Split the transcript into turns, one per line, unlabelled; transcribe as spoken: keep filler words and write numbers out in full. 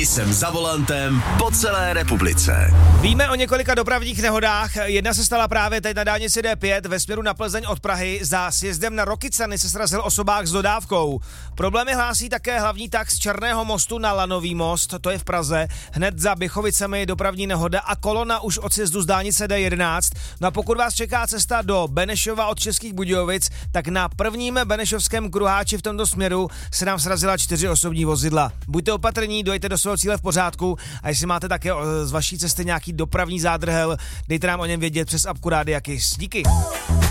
Jsem za volantem po celé republice.
Víme o několika dopravních nehodách. Jedna se stala právě teď na dálnici D pět ve směru na Plzeň od Prahy. Za sjezdem na Rokycany se srazil osobák s dodávkou. Problémy hlásí také hlavní tah z Černého mostu na Lanový most, to je v Praze. Hned za Běchovicemi dopravní nehoda a kolona už od sjezdu z dálnice D jedenáct. No a pokud vás čeká cesta do Benešova od Českých Budějovic, tak na prvním benešovském kruháči v tomto směru se nám srazila čtyři osobní vozidla. Buďte opatrní, dojďte do svého cíle v pořádku a jestli máte také z vaší cesty nějaký dopravní zádrhel, dejte nám o něm vědět přes apku Rádia Kiss. Díky.